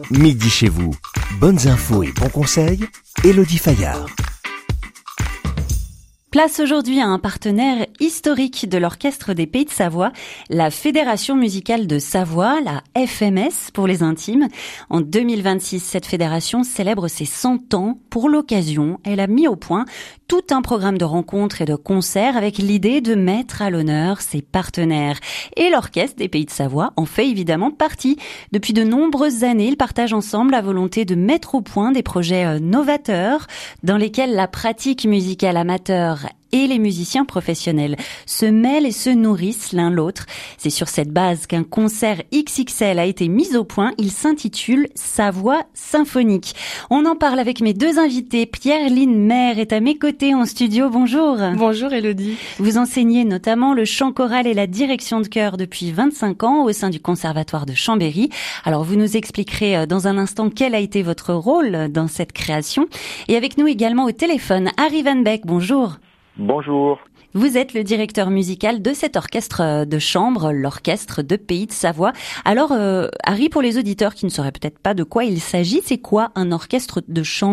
Midi chez vous. Bonnes infos et bons conseils, Élodie Fayard. Place aujourd'hui à un partenaire historique de l'Orchestre des Pays de Savoie, la Fédération musicale de Savoie, la FMS pour les intimes. En 2026, cette fédération célèbre ses 100 ans. Pour l'occasion, elle a mis au point tout un programme de rencontres et de concerts avec l'idée de mettre à l'honneur ses partenaires. Et l'Orchestre des Pays de Savoie en fait évidemment partie. Depuis de nombreuses années, ils partagent ensemble la volonté de mettre au point des projets novateurs dans lesquels la pratique musicale amateur et les musiciens professionnels se mêlent et se nourrissent l'un l'autre. C'est sur cette base qu'un concert XXL a été mis au point. Il s'intitule Savoie Symphonique. On en parle avec mes deux invités. Pierre-Line Maire est à mes côtés en studio. Bonjour. Bonjour Élodie. Vous enseignez notamment le chant choral et la direction de chœur depuis 25 ans au sein du Conservatoire de Chambéry. Alors vous nous expliquerez dans un instant quel a été votre rôle dans cette création. Et avec nous également au téléphone, Harry Van Beek. Bonjour. Bonjour. Vous êtes le directeur musical de cet orchestre de chambre, l'Orchestre de Pays de Savoie. Alors, Harry, pour les auditeurs qui ne sauraient peut-être pas de quoi il s'agit, c'est quoi un orchestre de chambre ?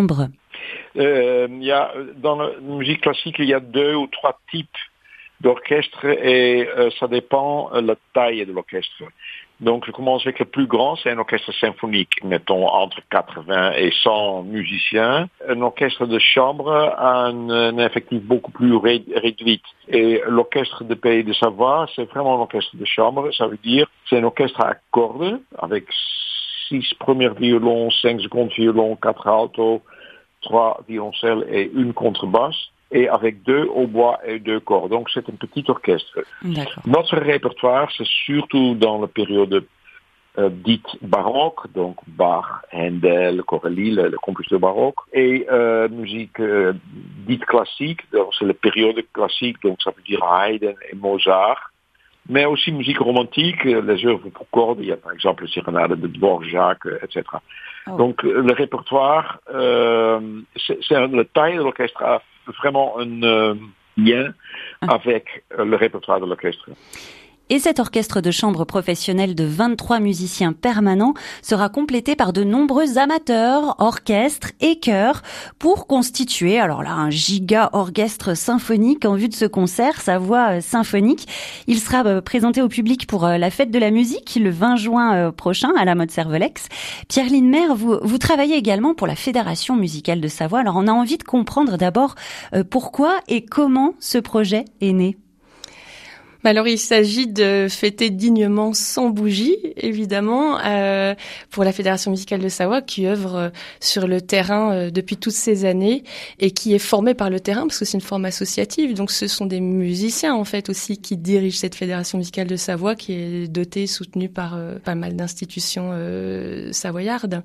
Dans la musique classique, il y a 2 ou 3 types d'orchestres et ça dépend de la taille de l'orchestre. Donc, je commence avec le plus grand, c'est un orchestre symphonique, mettons entre 80 et 100 musiciens. Un orchestre de chambre a un effectif beaucoup plus réduit. Et l'orchestre de Pays de Savoie, c'est vraiment un orchestre de chambre. Ça veut dire, c'est un orchestre à cordes avec 6 premiers violons, 5 secondes violons, 4 altos, 3 violoncelles et 1 contrebasse. Et avec 2 hautbois et 2 cordes. Donc c'est un petit orchestre. D'accord. Notre répertoire, c'est surtout dans la période dite baroque, donc Bach, Handel, Corelli, le compositeur baroque, et musique dite classique, donc c'est la période classique, donc ça veut dire Haydn et Mozart, mais aussi musique romantique, les œuvres pour cordes, il y a par exemple le sérénade de Dvorak, etc. Oh. Donc le répertoire, c'est la taille de l'orchestre a vraiment un lien avec le répertoire de l'orchestre. Et cet orchestre de chambre professionnel de 23 musiciens permanents sera complété par de nombreux amateurs, orchestres et chœurs pour constituer, alors là, un giga-orchestre symphonique en vue de ce concert, Savoie Symphonique. Il sera présenté au public pour la fête de la musique le 20 juin prochain à la Motte-Servolex. Pierre-Line Maire, vous travaillez également pour la Fédération musicale de Savoie. Alors on a envie de comprendre d'abord pourquoi et comment ce projet est né. Alors, il s'agit de fêter dignement sans bougie, évidemment, pour la Fédération musicale de Savoie, qui œuvre sur le terrain depuis toutes ces années et qui est formée par le terrain, parce que c'est une forme associative. Donc, ce sont des musiciens, en fait, aussi, qui dirigent cette Fédération musicale de Savoie, qui est dotée et soutenue par pas mal d'institutions savoyardes.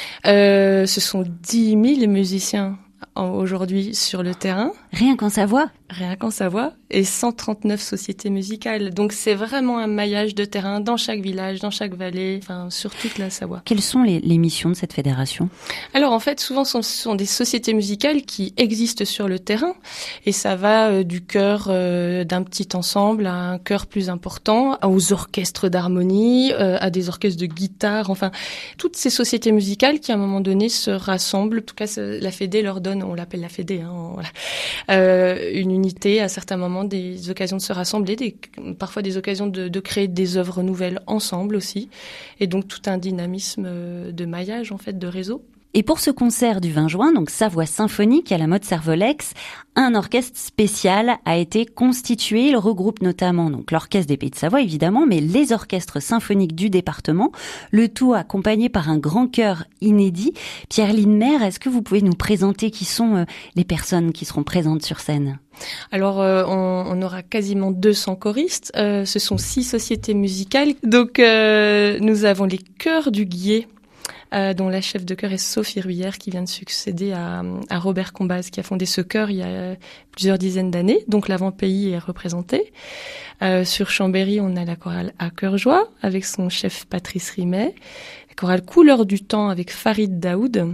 Ce sont 10 000 musiciens aujourd'hui sur le terrain. Rien qu'en Savoie ? Rien qu'en Savoie, et 139 sociétés musicales. Donc c'est vraiment un maillage de terrain dans chaque village, dans chaque vallée, enfin sur toute la Savoie. Quelles sont les missions de cette fédération ? Alors en fait, souvent ce sont des sociétés musicales qui existent sur le terrain, et ça va du chœur d'un petit ensemble à un chœur plus important, aux orchestres d'harmonie, à des orchestres de guitare, enfin toutes ces sociétés musicales qui à un moment donné se rassemblent. En tout cas, la Fédé leur donne, on l'appelle la Fédé, une unité, à certains moments, des occasions de se rassembler, parfois des occasions de créer des œuvres nouvelles ensemble aussi, et donc tout un dynamisme de maillage en fait, de réseau. Et pour ce concert du 20 juin, donc Savoie Symphonique à la Motte-Servolex, un orchestre spécial a été constitué. Il regroupe notamment donc l'Orchestre des Pays de Savoie évidemment, mais les orchestres symphoniques du département, le tout accompagné par un grand chœur inédit. Pierre-Line Maire, est-ce que vous pouvez nous présenter qui sont les personnes qui seront présentes sur scène ? Alors, on aura quasiment 200 choristes. Ce sont 6 sociétés musicales. Donc, nous avons les chœurs du Guillet, dont la chef de chœur est Sophie Ruyère, qui vient de succéder à Robert Combaz, qui a fondé ce chœur il y a plusieurs dizaines d'années. Donc l'avant-pays est représenté. Sur Chambéry, on a la chorale À Cœur Joie, avec son chef Patrice Rimet. La chorale Couleur du Temps, avec Farid Daoud.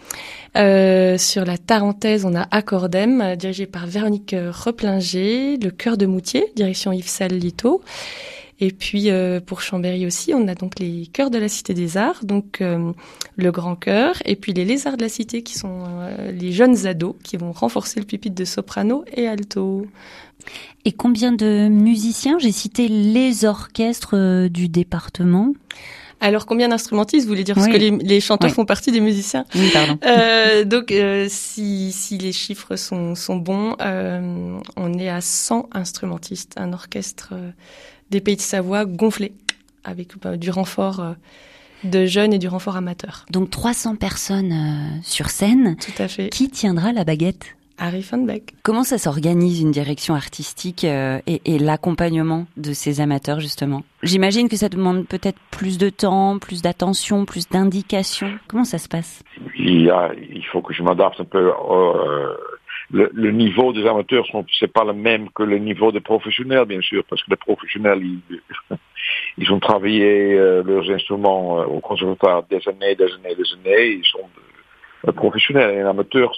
Sur la Tarentaise, on a Accordem, dirigé par Véronique Replinger. Le chœur de Moutier, direction Yves Salles-Lito. Et puis pour Chambéry aussi, on a donc les chœurs de la Cité des Arts, donc le grand chœur, et puis les Lézards de la Cité qui sont les jeunes ados qui vont renforcer le pupitre de soprano et alto. Et combien de musiciens? J'ai cité les orchestres du département. Alors, combien d'instrumentistes, vous voulez dire? Parce que les chanteurs font partie des musiciens. Oui, pardon. Donc, si les chiffres sont bons, on est à 100 instrumentistes, un orchestre des Pays de Savoie gonflé, avec du renfort de jeunes et du renfort amateur. Donc, 300 personnes sur scène. Tout à fait. Qui tiendra la baguette? Harry Funbeck. Comment ça s'organise une direction artistique et l'accompagnement de ces amateurs justement? J'imagine que ça demande peut-être plus de temps, plus d'attention, plus d'indications. Comment ça se passe? Il faut que je m'adapte un peu. Le niveau des amateurs, c'est pas le même que le niveau des professionnels, bien sûr, parce que les professionnels, ils ont travaillé leurs instruments au conservatoire des années. Ils sont professionnels et les amateurs.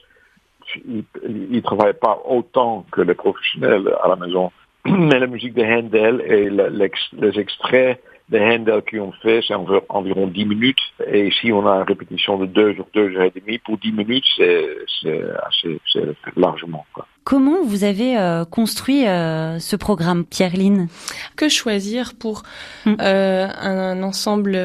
Ils travaillent pas autant que les professionnels à la maison. Mais la musique de Handel et les extraits de Handel qu'on fait, c'est environ 10 minutes. Et si on a une répétition de 2 heures et demie, pour 10 minutes, c'est largement, quoi. Comment vous avez construit ce programme, Pierre-Line? Que choisir pour un ensemble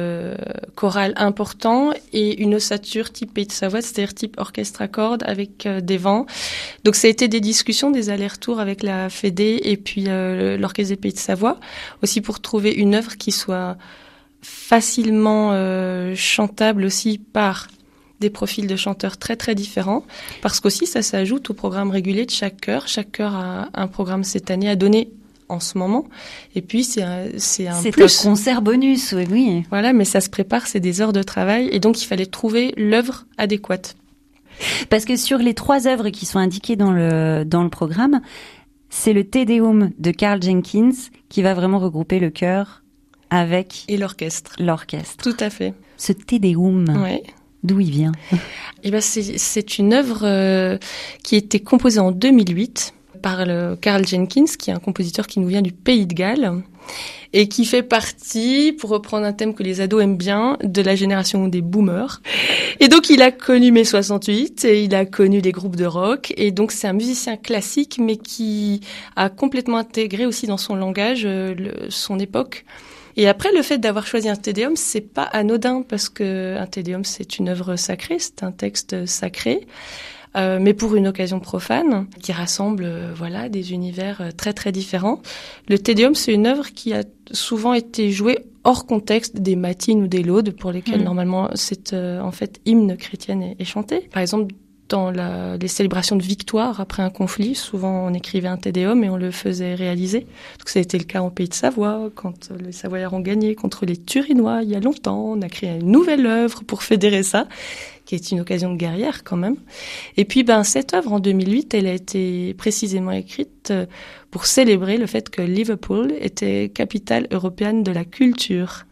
choral important et une ossature type Pays de Savoie, c'est-à-dire type orchestre à cordes avec des vents. Donc ça a été des discussions, des allers-retours avec la Fédé et puis l'orchestre des Pays de Savoie, aussi pour trouver une œuvre qui soit facilement chantable aussi par des profils de chanteurs très très différents, parce qu'aussi ça s'ajoute au programme régulier de chaque chœur. Chaque chœur a un programme cette année à donner en ce moment, et puis c'est un plus. Un concert bonus, oui. Voilà, mais ça se prépare, c'est des heures de travail, et donc il fallait trouver l'œuvre adéquate. Parce que sur les 3 œuvres qui sont indiquées dans le programme, c'est le Te Deum de Karl Jenkins qui va vraiment regrouper le chœur avec et l'orchestre. Tout à fait. Ce Te Deum. Ouais. D'où il vient? Eh ben c'est une œuvre qui a été composée en 2008 par Karl Jenkins, qui est un compositeur qui nous vient du Pays de Galles et qui fait partie, pour reprendre un thème que les ados aiment bien, de la génération des boomers. Et donc il a connu mai 68 et il a connu des groupes de rock, et donc c'est un musicien classique mais qui a complètement intégré aussi dans son langage son époque. Et après, le fait d'avoir choisi un Te Deum, c'est pas anodin, parce que un Te Deum, c'est une œuvre sacrée, c'est un texte sacré, mais pour une occasion profane, qui rassemble, des univers très très différents. Le Te Deum, c'est une œuvre qui a souvent été jouée hors contexte des matines ou des laudes, pour lesquelles normalement cette hymne chrétienne est chantée. Par exemple, dans les célébrations de victoire après un conflit, souvent on écrivait un Te Deum et on le faisait réaliser. Donc ça a été le cas en Pays de Savoie, quand les Savoyards ont gagné contre les Turinois il y a longtemps. On a créé une nouvelle œuvre pour fédérer ça, qui est une occasion guerrière quand même. Et puis cette œuvre en 2008, elle a été précisément écrite pour célébrer le fait que Liverpool était capitale européenne de la culture.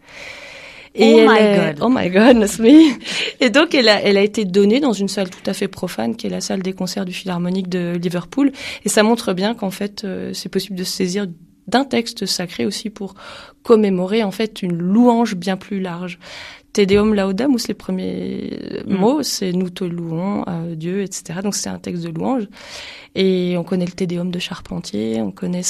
Et oh my goodness me. Et donc elle a été donnée dans une salle tout à fait profane, qui est la salle des concerts du Philharmonique de Liverpool, et ça montre bien qu'en fait c'est possible de se saisir d'un texte sacré aussi pour commémorer en fait une louange bien plus large. Te Deum Laudamus, les premiers mots, c'est nous te louons, Dieu, etc. Donc c'est un texte de louange. Et on connaît le Te Deum de Charpentier,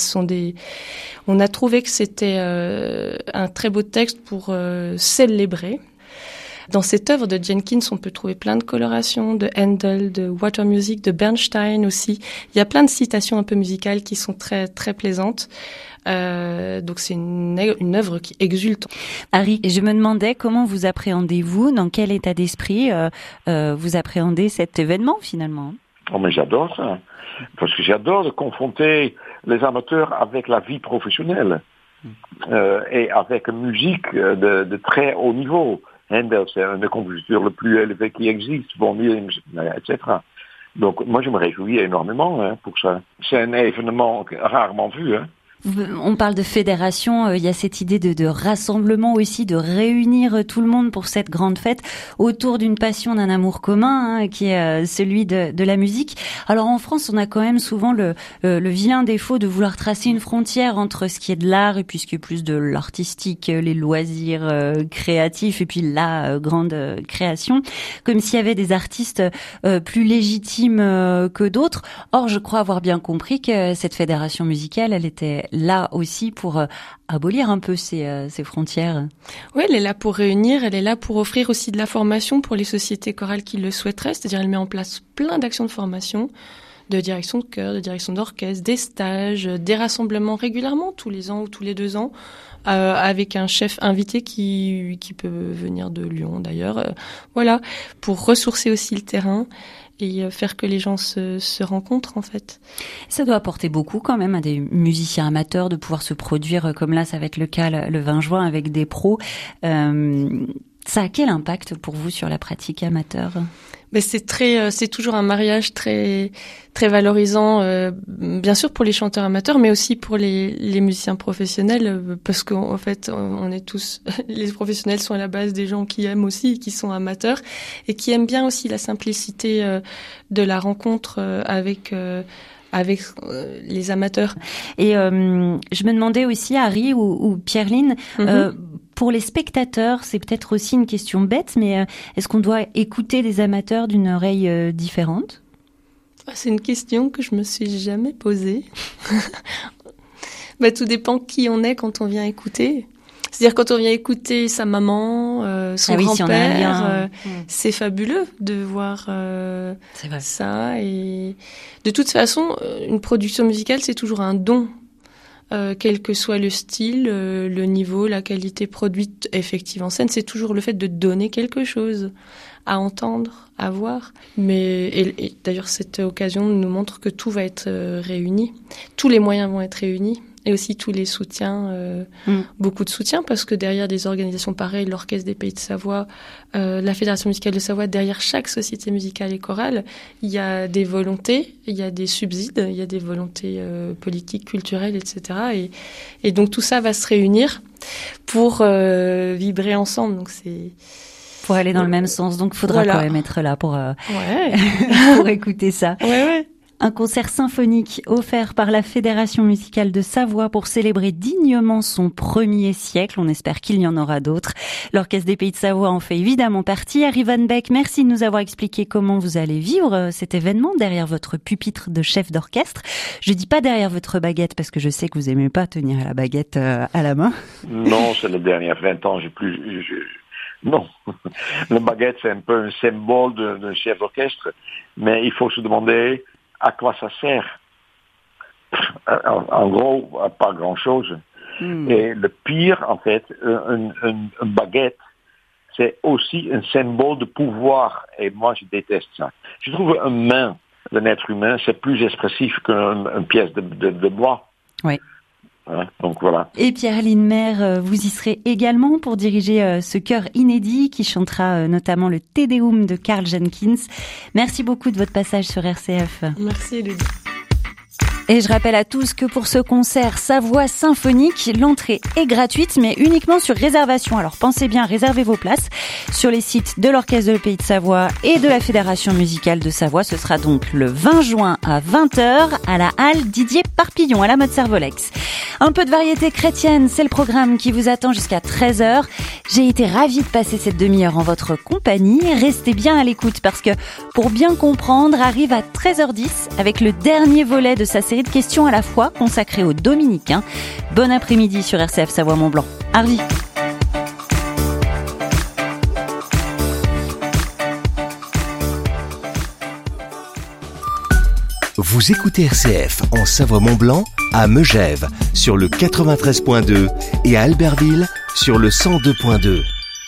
on a trouvé que c'était un très beau texte pour célébrer. Dans cette œuvre de Jenkins, on peut trouver plein de colorations, de Handel, de Water Music, de Bernstein aussi. Il y a plein de citations un peu musicales qui sont très très plaisantes. Donc c'est une œuvre qui exulte. Harry, je me demandais comment vous appréhendez-vous, dans quel état d'esprit vous appréhendez cet événement finalement? Oh, mais j'adore ça, parce que j'adore de confronter les amateurs avec la vie professionnelle et avec une musique de très haut niveau. Handel, c'est un des compositeurs le plus élevé qui existe, Von Williams, etc. Donc moi je me réjouis énormément pour ça. C'est un événement rarement vu. On parle de fédération, il y a cette idée de rassemblement aussi, de réunir tout le monde pour cette grande fête autour d'une passion, d'un amour commun, qui est celui de la musique. Alors en France, on a quand même souvent le vilain défaut de vouloir tracer une frontière entre ce qui est de l'art et puis ce qui est plus de l'artistique, les loisirs créatifs et puis la grande création, comme s'il y avait des artistes plus légitimes que d'autres. Or, je crois avoir bien compris que cette fédération musicale, elle était là aussi pour abolir un peu ces frontières. Oui, elle est là pour réunir, elle est là pour offrir aussi de la formation pour les sociétés chorales qui le souhaiteraient, c'est-à-dire elle met en place plein d'actions de formation, de direction de chœur, de direction d'orchestre, des stages, des rassemblements régulièrement, tous les ans ou tous les 2 ans, avec un chef invité qui peut venir de Lyon d'ailleurs, voilà, pour ressourcer aussi le terrain et faire que les gens se rencontrent en fait. Ça doit apporter beaucoup quand même à des musiciens amateurs de pouvoir se produire comme là, ça va être le cas le 20 juin avec des pros. Ça a quel impact pour vous sur la pratique amateur ? Mais c'est toujours un mariage très très valorisant, bien sûr pour les chanteurs amateurs, mais aussi pour les musiciens professionnels, parce qu'en fait, on est tous, les professionnels sont à la base des gens qui aiment aussi, qui sont amateurs et qui aiment bien aussi la simplicité de la rencontre avec les amateurs. Et je me demandais aussi, Harry ou Pierre-Line, pour les spectateurs, c'est peut-être aussi une question bête, mais est-ce qu'on doit écouter des amateurs d'une oreille différente ? C'est une question que je me suis jamais posée. Tout dépend qui on est quand on vient écouter. C'est-à-dire quand on vient écouter sa maman, son grand-père, c'est fabuleux de voir ça. Et de toute façon, une production musicale, c'est toujours un don. Quel que soit le style, le niveau, la qualité produite effective en scène, c'est toujours le fait de donner quelque chose à entendre, à voir. Mais et d'ailleurs, cette occasion nous montre que tout va être réuni. Tous les moyens vont être réunis. Et aussi tous les soutiens, beaucoup de soutien, parce que derrière des organisations pareilles, l'Orchestre des Pays de Savoie, la Fédération musicale de Savoie, derrière chaque société musicale et chorale, il y a des volontés, il y a des subsides, il y a des volontés politiques, culturelles, etc. Et donc tout ça va se réunir pour vibrer ensemble. Donc c'est pour aller dans le même sens. Donc il faudra quand même être là pour pour écouter ça. Ouais. Un concert symphonique offert par la Fédération musicale de Savoie pour célébrer dignement son 1er siècle. On espère qu'il y en aura d'autres. L'Orchestre des Pays de Savoie en fait évidemment partie. Harry Van Beek, merci de nous avoir expliqué comment vous allez vivre cet événement derrière votre pupitre de chef d'orchestre. Je dis pas derrière votre baguette parce que je sais que vous aimez pas tenir la baguette à la main. Non, c'est les dernières 20 ans, non. La baguette, c'est un peu un symbole d'un chef d'orchestre, mais il faut se demander à quoi ça sert. En gros, pas grand-chose. Et le pire, en fait, une baguette, c'est aussi un symbole de pouvoir. Et moi, je déteste ça. Je trouve une main d'un être humain, c'est plus expressif qu'une pièce de bois. Oui. Donc voilà. Et Pierre-Line Maire, vous y serez également pour diriger ce chœur inédit qui chantera notamment le Te Deum de Karl Jenkins. Merci beaucoup de votre passage sur RCF. Merci Elodie. Et je rappelle à tous que pour ce concert Savoie symphonique, l'entrée est gratuite mais uniquement sur réservation. Alors pensez bien, réservez vos places sur les sites de l'Orchestre de Pays de Savoie et de la Fédération musicale de Savoie. Ce sera donc le 20 juin à 20h à la halle Didier Parpillon à la mode Servolex. Un peu de variété chrétienne, c'est le programme qui vous attend jusqu'à 13h. J'ai été ravie de passer cette demi-heure en votre compagnie. Restez bien à l'écoute parce que pour bien comprendre arrive à 13h10 avec le dernier volet de sa série de questions à la fois consacrées aux Dominicains. Bon après-midi sur RCF Savoie-Mont-Blanc. Harvey. Vous écoutez RCF en Savoie-Mont-Blanc, à Megève sur le 93.2 et à Albertville sur le 102.2.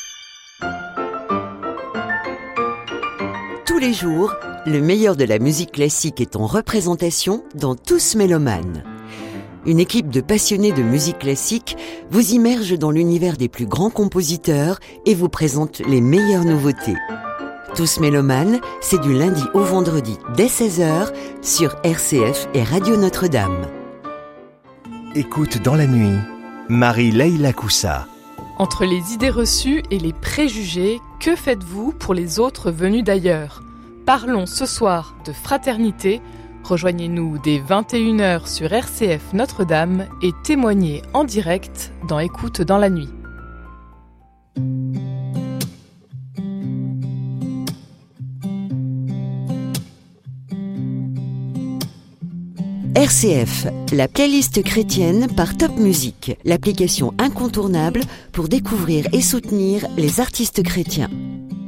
Tous les jours, le meilleur de la musique classique est en représentation dans Tous Mélomanes. Une équipe de passionnés de musique classique vous immerge dans l'univers des plus grands compositeurs et vous présente les meilleures nouveautés. Tous Mélomanes, c'est du lundi au vendredi dès 16h sur RCF et Radio Notre-Dame. Écoute dans la nuit, Marie-Leila Coussa. Entre les idées reçues et les préjugés, que faites-vous pour les autres venus d'ailleurs ? Parlons ce soir de fraternité. Rejoignez-nous dès 21h sur RCF Notre-Dame et témoignez en direct dans Écoute dans la nuit. RCF, la playlist chrétienne par Top Music, l'application incontournable pour découvrir et soutenir les artistes chrétiens.